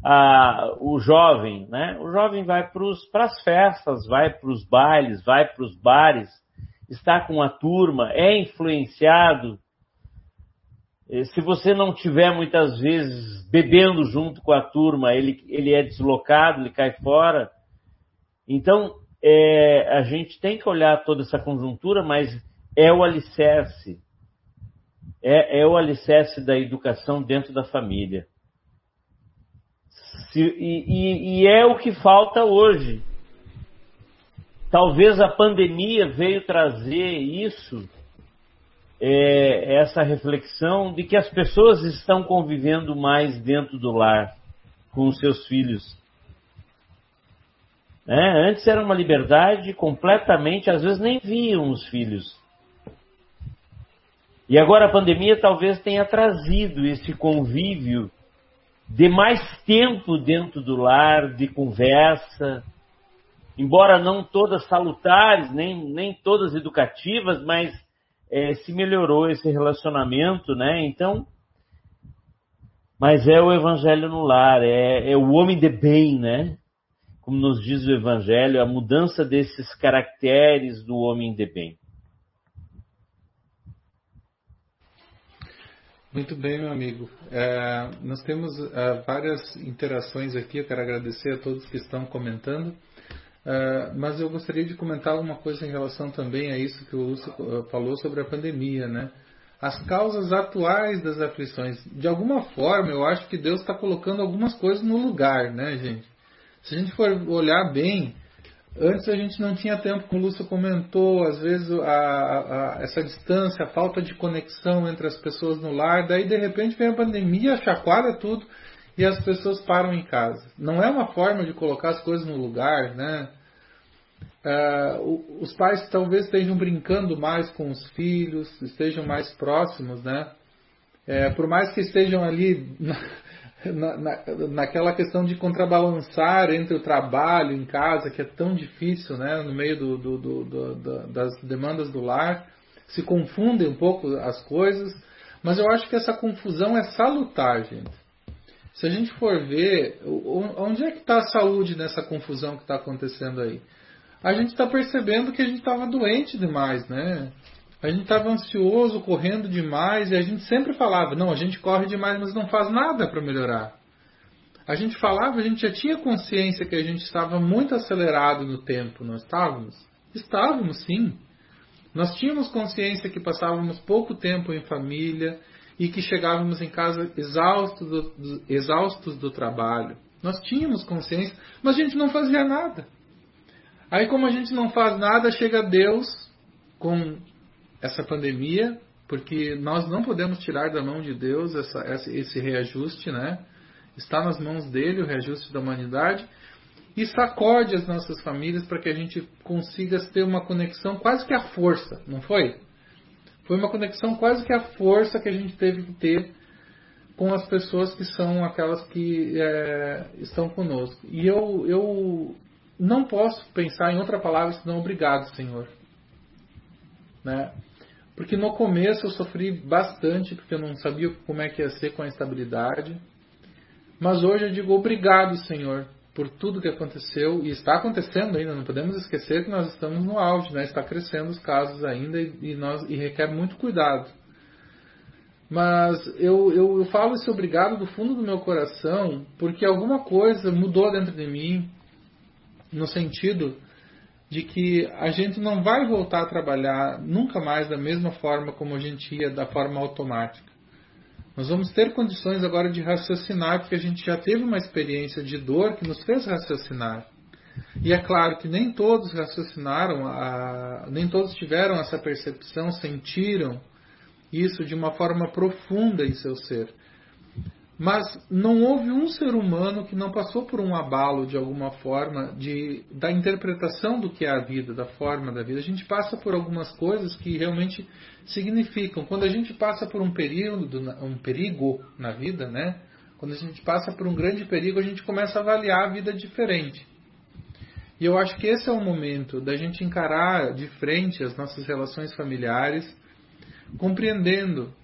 o jovem, né? O jovem vai para as festas, vai para os bailes, vai para os bares, está com a turma, é influenciado. Se você não tiver muitas vezes bebendo junto com a turma, ele é deslocado, ele cai fora. Então, a gente tem que olhar toda essa conjuntura, mas é o alicerce. É o alicerce da educação dentro da família. E é o que falta hoje. Talvez a pandemia veio trazer isso, essa reflexão de que as pessoas estão convivendo mais dentro do lar com os seus filhos. Antes era uma liberdade completamente, às vezes nem viam os filhos. E agora a pandemia talvez tenha trazido esse convívio de mais tempo dentro do lar, de conversa, embora não todas salutares, nem todas educativas, mas se melhorou esse relacionamento, né? Então, mas é o evangelho no lar, é o homem de bem, né? Como nos diz o evangelho, a mudança desses caracteres do homem de bem. Muito bem, meu amigo. Nós temos várias interações aqui, eu quero agradecer a todos que estão comentando, mas eu gostaria de comentar alguma coisa em relação também a isso que o Lúcio falou sobre a pandemia, né? As causas atuais das aflições. De alguma forma, eu acho que Deus está colocando algumas coisas no lugar, né, gente? Se a gente for olhar bem, antes a gente não tinha tempo, como o Lúcio comentou, às vezes essa distância, a falta de conexão entre as pessoas no lar, daí de repente vem a pandemia, chacoalha tudo e as pessoas param em casa. Não é uma forma de colocar as coisas no lugar, né? Os pais talvez estejam brincando mais com os filhos, estejam mais próximos, né? Por mais que estejam ali naquela questão de contrabalançar entre o trabalho em casa, que é tão difícil, né, no meio das demandas do lar, se confundem um pouco as coisas, mas eu acho que essa confusão é salutar, gente. Se a gente for ver, onde é que está a saúde nessa confusão que está acontecendo aí? A gente está percebendo que a gente estava doente demais, né? A gente estava ansioso, correndo demais, e a gente sempre falava, não, a gente corre demais, mas não faz nada para melhorar. A gente falava, a gente já tinha consciência que a gente estava muito acelerado no tempo, não estávamos? Estávamos, sim. Nós tínhamos consciência que passávamos pouco tempo em família e que chegávamos em casa exaustos do trabalho. Nós tínhamos consciência, mas a gente não fazia nada. Aí, como a gente não faz nada, chega Deus com essa pandemia, porque nós não podemos tirar da mão de Deus esse reajuste, né? Está nas mãos dele o reajuste da humanidade e sacode as nossas famílias para que a gente consiga ter uma conexão quase que à força, não foi? Foi uma conexão quase que à força que a gente teve que ter com as pessoas que são aquelas que estão conosco. E eu não posso pensar em outra palavra senão obrigado, Senhor. Né? Porque no começo eu sofri bastante, porque eu não sabia como é que ia ser com a estabilidade. Mas hoje eu digo obrigado, Senhor, por tudo que aconteceu, e está acontecendo ainda, não podemos esquecer que nós estamos no auge, né? Está crescendo os casos ainda e requer muito cuidado. Mas eu falo esse obrigado do fundo do meu coração, porque alguma coisa mudou dentro de mim, no sentido de que a gente não vai voltar a trabalhar nunca mais da mesma forma como a gente ia, da forma automática. Nós vamos ter condições agora de raciocinar, porque a gente já teve uma experiência de dor que nos fez raciocinar. E é claro que nem todos raciocinaram, nem todos tiveram essa percepção, sentiram isso de uma forma profunda em seu ser. Mas não houve um ser humano que não passou por um abalo de alguma forma da interpretação do que é a vida, da forma da vida. A gente passa por algumas coisas que realmente significam. Quando a gente passa por um perigo na vida, né? Quando a gente passa por um grande perigo, a gente começa a avaliar a vida diferente. E eu acho que esse é o momento da gente encarar de frente as nossas relações familiares, compreendendo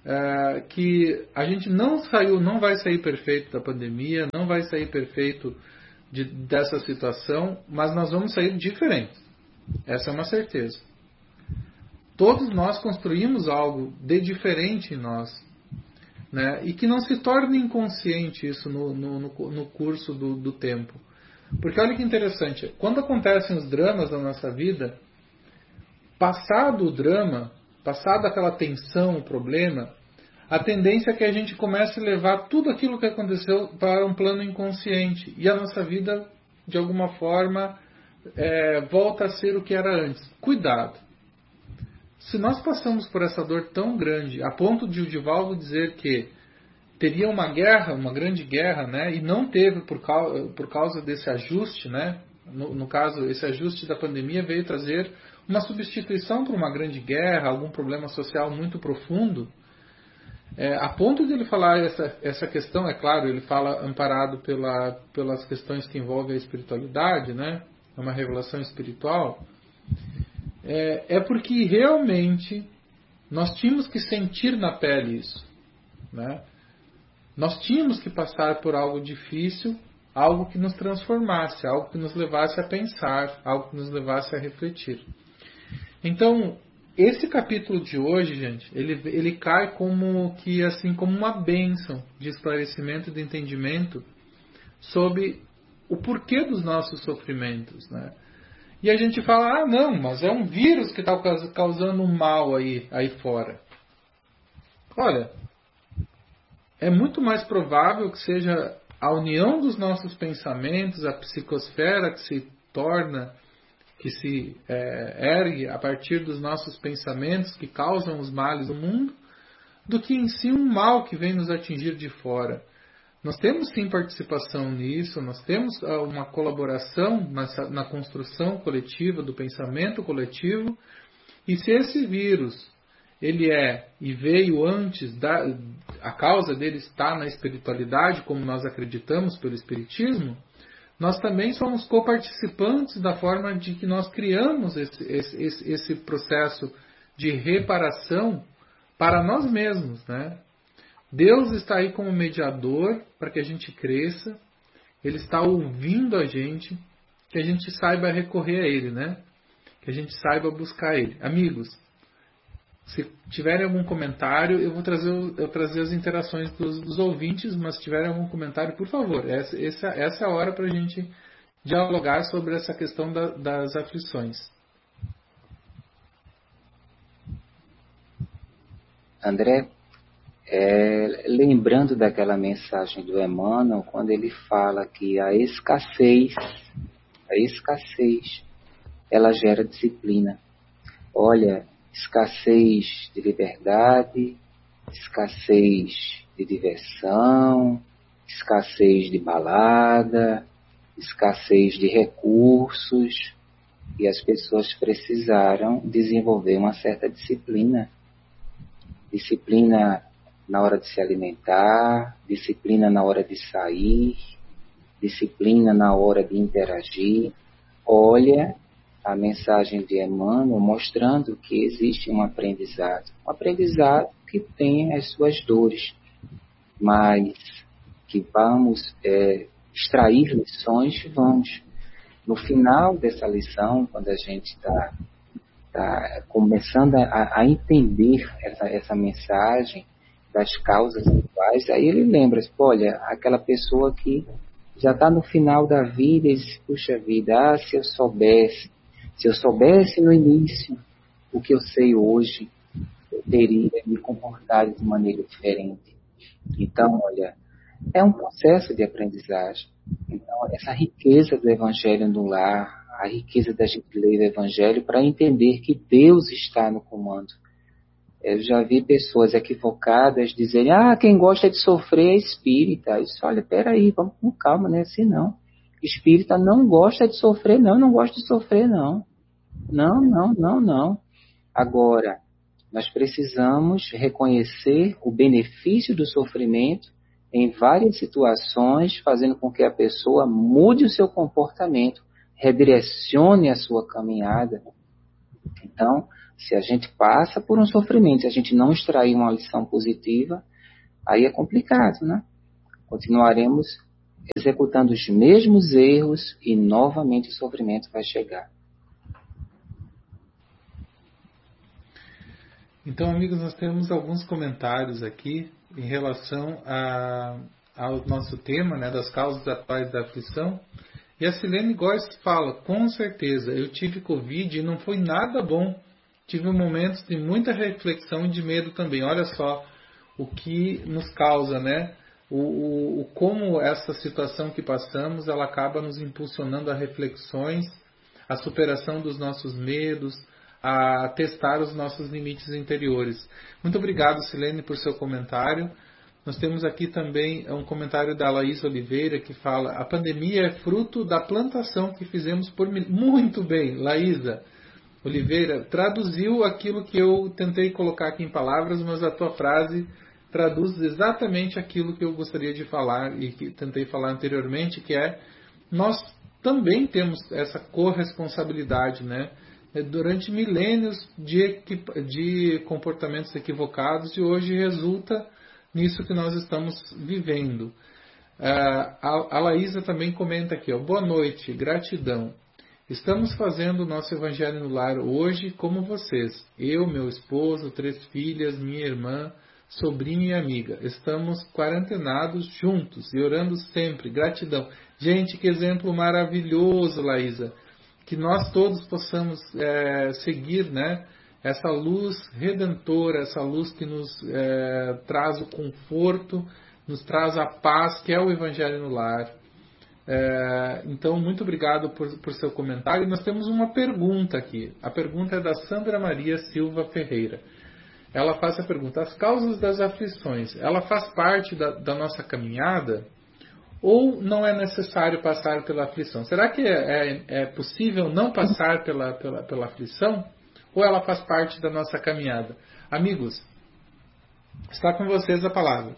que a gente não vai sair perfeito da pandemia, não vai sair perfeito dessa situação, mas nós vamos sair diferentes. Essa é uma certeza. Todos nós construímos algo de diferente em nós, né? E que não se torne inconsciente isso no curso do tempo. Porque olha que interessante, quando acontecem os dramas da nossa vida, passado o drama, passado aquela tensão, o problema, a tendência é que a gente comece a levar tudo aquilo que aconteceu para um plano inconsciente. E a nossa vida, de alguma forma, volta a ser o que era antes. Cuidado! Se nós passamos por essa dor tão grande, a ponto de o Divaldo dizer que teria uma guerra, uma grande guerra, né, e não teve por causa desse ajuste, né, no caso, esse ajuste da pandemia veio trazer uma substituição por uma grande guerra, algum problema social muito profundo, a ponto de ele falar essa questão, é claro, ele fala amparado pelas questões que envolvem a espiritualidade, né, uma revelação espiritual, porque realmente nós tínhamos que sentir na pele isso, né? Nós tínhamos que passar por algo difícil, algo que nos transformasse, algo que nos levasse a pensar, algo que nos levasse a refletir. Então, esse capítulo de hoje, gente, ele cai como uma bênção de esclarecimento e de entendimento sobre o porquê dos nossos sofrimentos, né? E a gente fala, não, mas é um vírus que está causando um mal aí fora. Olha, é muito mais provável que seja a união dos nossos pensamentos, a psicosfera que se ergue a partir dos nossos pensamentos que causam os males do mundo, do que em si um mal que vem nos atingir de fora. Nós temos sim participação nisso, nós temos uma colaboração na construção coletiva, do pensamento coletivo, e se esse vírus ele e veio antes, a causa dele está na espiritualidade, como nós acreditamos pelo Espiritismo, nós também somos coparticipantes da forma de que nós criamos esse processo de reparação para nós mesmos, né? Deus está aí como mediador para que a gente cresça. Ele está ouvindo a gente, que a gente saiba recorrer a Ele, né? Que a gente saiba buscar Ele. Amigos, se tiverem algum comentário, eu vou trazer as interações dos ouvintes, mas se tiverem algum comentário, por favor, essa é a hora para a gente dialogar sobre essa questão das aflições. André, lembrando daquela mensagem do Emmanuel, quando ele fala que a escassez, ela gera disciplina. Olha, escassez de liberdade, escassez de diversão, escassez de balada, escassez de recursos, e as pessoas precisaram desenvolver uma certa disciplina. Disciplina na hora de se alimentar, disciplina na hora de sair, disciplina na hora de interagir. Olha a mensagem de Emmanuel mostrando que existe um aprendizado que tem as suas dores, mas que vamos extrair lições, vamos. No final dessa lição, quando a gente está começando a entender essa mensagem das causas atuais, aí ele lembra, olha, aquela pessoa que já está no final da vida e diz, puxa vida, se eu soubesse no início o que eu sei hoje, eu teria me comportado de maneira diferente. Então, olha, é um processo de aprendizagem. Então, essa riqueza do Evangelho no lar, a riqueza da gente ler o Evangelho para entender que Deus está no comando. Eu já vi pessoas equivocadas dizerem, quem gosta de sofrer é espírita. Isso, olha, peraí, vamos com calma, não é assim não. Espírita não gosta de sofrer, não gosta de sofrer, não. Não. Agora, nós precisamos reconhecer o benefício do sofrimento em várias situações, fazendo com que a pessoa mude o seu comportamento, redirecione a sua caminhada. Então, Se a gente passa por um sofrimento, se a gente não extrair uma lição positiva, aí é complicado, né? Continuaremos executando os mesmos erros e novamente o sofrimento vai chegar. Então, amigos, nós temos alguns comentários aqui em relação ao nosso tema, né, das causas atuais da aflição. E a Silene Góes fala, com certeza, eu tive Covid e não foi nada bom. Tive momentos de muita reflexão e de medo também. Olha só o que nos causa, né? Como essa situação que passamos, ela acaba nos impulsionando a reflexões, a superação dos nossos medos, a testar os nossos limites interiores. Muito obrigado, Silene, por seu comentário. Nós temos aqui também um comentário da Laís Oliveira que fala: a pandemia é fruto da plantação que fizemos por mim. Muito bem, Laísa Oliveira, traduziu aquilo que eu tentei colocar aqui em palavras, mas a tua frase traduz exatamente aquilo que eu gostaria de falar e que tentei falar anteriormente, que é: nós também temos essa corresponsabilidade, né? Durante milênios de comportamentos equivocados, e hoje resulta nisso que nós estamos vivendo. A Laísa também comenta aqui, ó, boa noite, gratidão. Estamos fazendo o nosso Evangelho no Lar hoje como vocês. Eu, meu esposo, 3 filhas, minha irmã, sobrinho e amiga. Estamos quarentenados juntos e orando sempre. Gratidão. Gente, que exemplo maravilhoso, Laísa. Que nós todos possamos seguir, né, essa luz redentora, essa luz que nos traz o conforto, nos traz a paz, que é o Evangelho no Lar. Então, muito obrigado por seu comentário. E nós temos uma pergunta aqui. A pergunta é da Sandra Maria Silva Ferreira. Ela faz a pergunta: as causas das aflições, ela faz parte da nossa caminhada? Ou não é necessário passar pela aflição? Será que é possível não passar pela aflição? Ou ela faz parte da nossa caminhada? Amigos, está com vocês a palavra.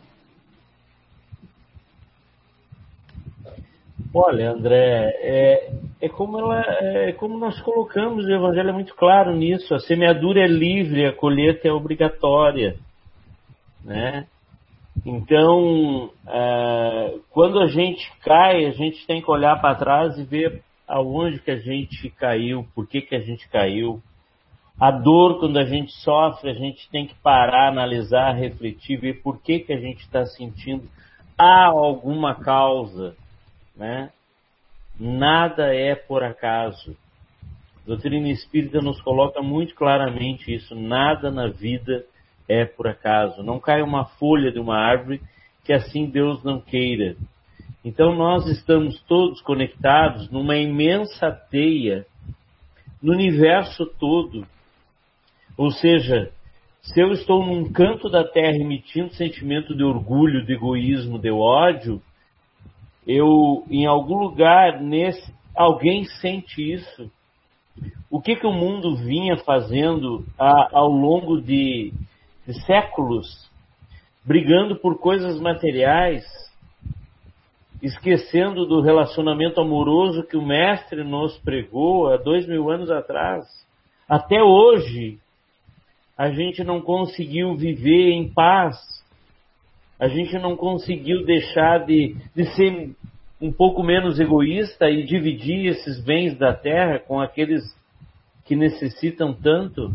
Olha, André, como nós colocamos, o Evangelho é muito claro nisso. A semeadura é livre, a colheita é obrigatória, né? Então, quando a gente cai, a gente tem que olhar para trás e ver aonde que a gente caiu, por que a gente caiu. A dor, quando a gente sofre, a gente tem que parar, analisar, refletir, ver por que a gente está sentindo. Há alguma causa, né? Nada é por acaso. A doutrina espírita nos coloca muito claramente isso. Nada na vida é por acaso. Não cai uma folha de uma árvore que assim Deus não queira. Então nós estamos todos conectados numa imensa teia no universo todo. Ou seja, se eu estou num canto da Terra emitindo sentimento de orgulho, de egoísmo, de ódio, em algum lugar, alguém sente isso. O que o mundo vinha fazendo ao longo de séculos, brigando por coisas materiais, esquecendo do relacionamento amoroso que o Mestre nos pregou há 2000 anos atrás. Até hoje, a gente não conseguiu viver em paz. A gente não conseguiu deixar de ser um pouco menos egoísta e dividir esses bens da terra com aqueles que necessitam tanto.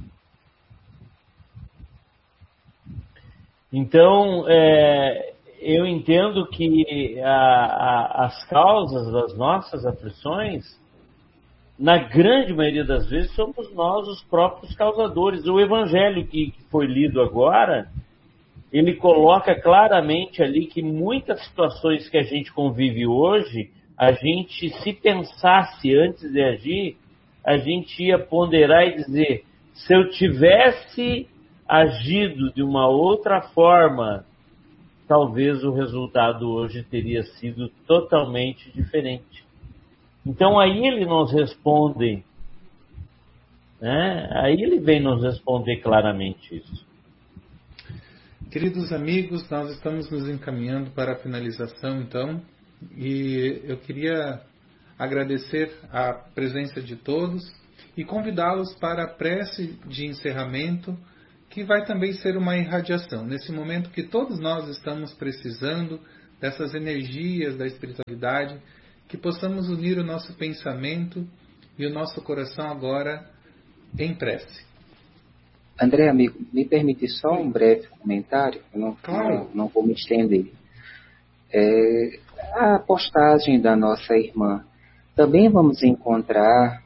Então, eu entendo que as causas das nossas aflições, na grande maioria das vezes, somos nós os próprios causadores. O Evangelho que foi lido agora, ele coloca claramente ali que muitas situações que a gente convive hoje, a gente, se pensasse antes de agir, a gente ia ponderar e dizer: se eu tivesse agido de uma outra forma, talvez o resultado hoje teria sido totalmente diferente. Então aí ele nos responde, né? Aí ele vem nos responder claramente isso. Queridos amigos, nós estamos nos encaminhando para a finalização, então, e eu queria agradecer a presença de todos, e convidá-los para a prece de encerramento, que vai também ser uma irradiação, nesse momento que todos nós estamos precisando dessas energias da espiritualidade, que possamos unir o nosso pensamento e o nosso coração agora em prece. André, amigo, me permite só um breve comentário? Eu Claro. não vou me estender. A postagem da nossa irmã, também vamos encontrar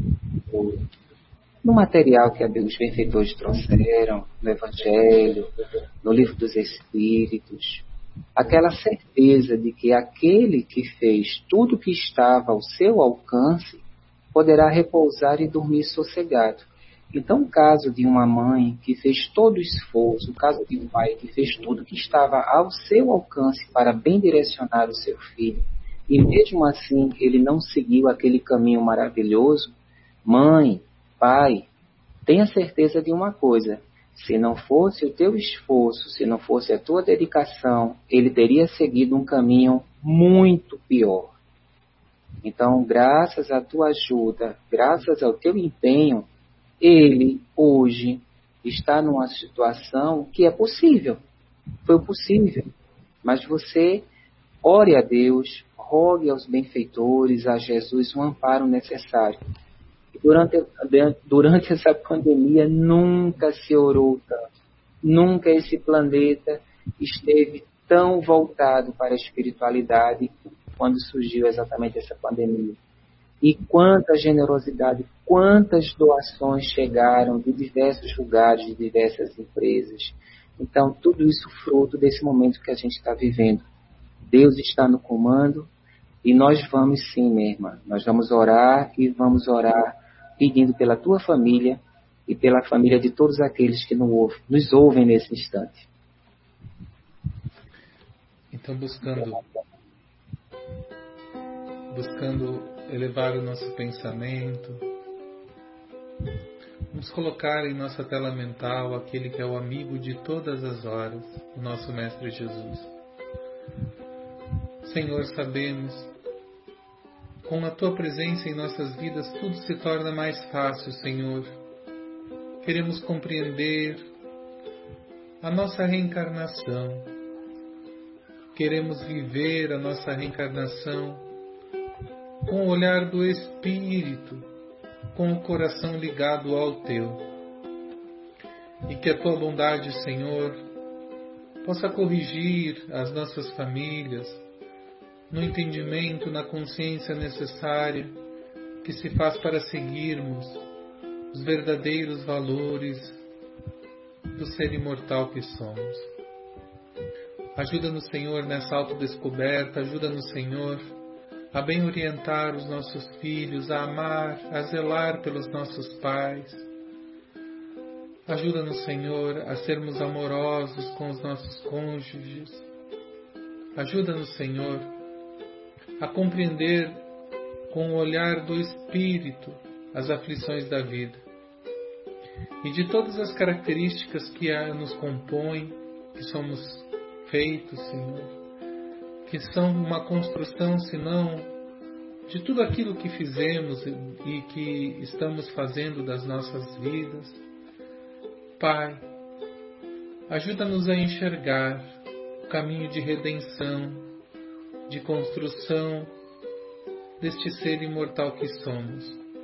no material que os benfeitores trouxeram, no Evangelho, no Livro dos Espíritos, aquela certeza de que aquele que fez tudo o que estava ao seu alcance poderá repousar e dormir sossegado. Então, o caso de uma mãe que fez todo o esforço, o caso de um pai que fez tudo o que estava ao seu alcance para bem direcionar o seu filho, e mesmo assim ele não seguiu aquele caminho maravilhoso, mãe, pai, tenha certeza de uma coisa: se não fosse o teu esforço, se não fosse a tua dedicação, ele teria seguido um caminho muito pior. Então, graças à tua ajuda, graças ao teu empenho, ele hoje está numa situação que é possível. Foi possível. Mas você ore a Deus, rogue aos benfeitores, a Jesus, o amparo necessário. Durante essa pandemia nunca se orou tanto. Nunca esse planeta esteve tão voltado para a espiritualidade quando surgiu exatamente essa pandemia. E quanta generosidade, quantas doações chegaram de diversos lugares, de diversas empresas. Então, tudo isso fruto desse momento que a gente está vivendo. Deus está no comando e nós vamos sim, minha irmã. Nós vamos orar e vamos orar pedindo pela tua família e pela família de todos aqueles que nos ouvem nesse instante. Então, buscando elevar o nosso pensamento, vamos colocar em nossa tela mental aquele que é o amigo de todas as horas, o nosso Mestre Jesus. Senhor, sabemos, com a Tua presença em nossas vidas, tudo se torna mais fácil, Senhor. Queremos compreender a nossa reencarnação. Queremos viver a nossa reencarnação com o olhar do Espírito, com o coração ligado ao Teu. E que a Tua bondade, Senhor, possa corrigir as nossas famílias no entendimento, na consciência necessária que se faz para seguirmos os verdadeiros valores do ser imortal que somos. Ajuda-nos, Senhor, nessa autodescoberta, ajuda-nos, Senhor, a bem orientar os nossos filhos, a amar, a zelar pelos nossos pais. Ajuda-nos, Senhor, a sermos amorosos com os nossos cônjuges. Ajuda-nos, Senhor, a compreender com o olhar do Espírito as aflições da vida. E de todas as características que nos compõem, que somos feitos, Senhor, que são uma construção, senão, de tudo aquilo que fizemos e que estamos fazendo das nossas vidas. Pai, ajuda-nos a enxergar o caminho de redenção, de construção deste ser imortal que somos.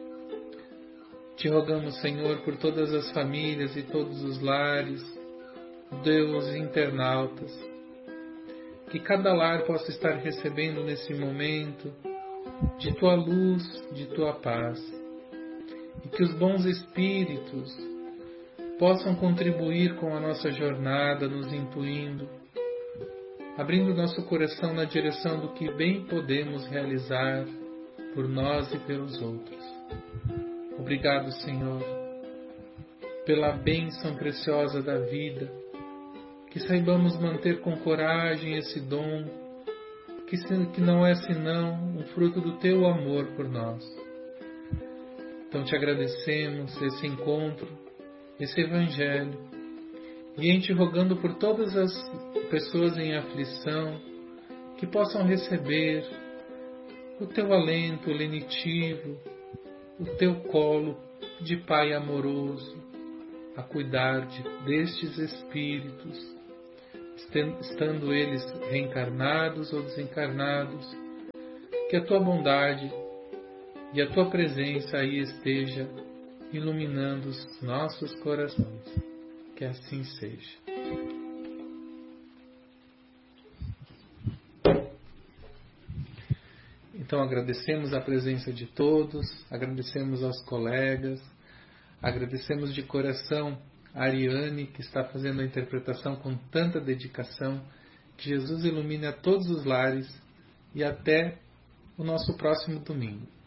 Te rogamos, Senhor, por todas as famílias e todos os lares, Deus internautas, que cada lar possa estar recebendo nesse momento de Tua luz, de Tua paz, e que os bons espíritos possam contribuir com a nossa jornada, nos intuindo, abrindo nosso coração na direção do que bem podemos realizar por nós e pelos outros. Obrigado, Senhor, pela bênção preciosa da vida, que saibamos manter com coragem esse dom, que não é senão um fruto do Teu amor por nós. Então te agradecemos esse encontro, esse Evangelho, e em Te rogando por todas as pessoas em aflição, que possam receber o Teu alento lenitivo, o teu colo de Pai amoroso, a cuidar destes espíritos, estando eles reencarnados ou desencarnados, que a tua bondade e a tua presença aí esteja iluminando os nossos corações. Que assim seja. Então agradecemos a presença de todos, agradecemos aos colegas, agradecemos de coração a Ariane, que está fazendo a interpretação com tanta dedicação. Que Jesus ilumine a todos os lares e até o nosso próximo domingo.